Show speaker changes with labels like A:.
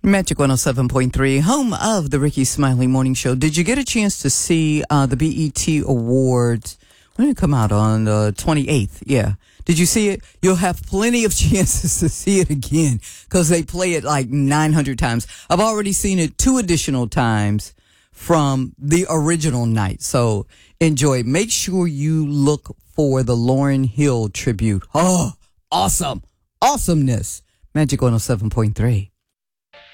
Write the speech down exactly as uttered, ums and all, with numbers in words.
A: Magic one oh seven point three, home of the Ricky Smiley Morning Show. Did you get a chance to see uh, the B E T Awards? When did it come out? On the twenty-eighth, yeah. Did you see it? You'll have plenty of chances to see it again because they play it like nine hundred times. I've already seen it two additional times from the original night. So enjoy. Make sure you look for the Lauryn Hill tribute. Oh, awesome. Awesomeness. Magic one oh seven point three.